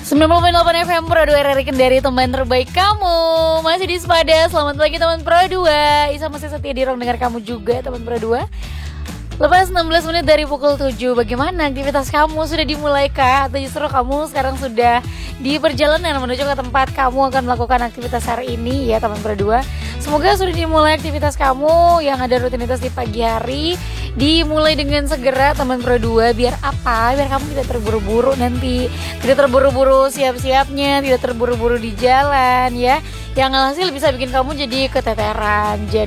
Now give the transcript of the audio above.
90.8 FM Pro 2 RRI Kendari, teman terbaik kamu. Masih di Sepada, selamat pagi teman Pro 2. Isa masih setia di ruang dengar kamu juga teman Pro 2. Lepas 16 menit dari pukul 7, bagaimana aktivitas kamu? Sudah dimulai kah? Atau justru kamu sekarang sudah di perjalanan menuju ke tempat kamu akan melakukan aktivitas hari ini ya teman Pro 2. Semoga sudah dimulai aktivitas kamu yang ada rutinitas di pagi hari. Dimulai dengan segera teman Pro 2. Biar apa? Biar kamu tidak terburu-buru nanti. Tidak terburu-buru siap-siapnya, tidak terburu-buru di jalan ya. Yang alhasil bisa bikin kamu jadi keteteran.